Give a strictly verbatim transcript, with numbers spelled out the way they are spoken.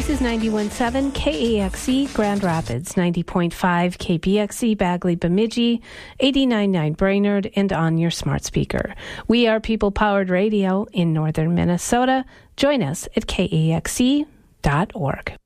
This is ninety-one point seven K A X E Grand Rapids, ninety point five K P X E Bagley Bemidji, eighty-nine point nine Brainerd, and on your smart speaker. We are People-Powered Radio in northern Minnesota. Join us at K A X E dot org.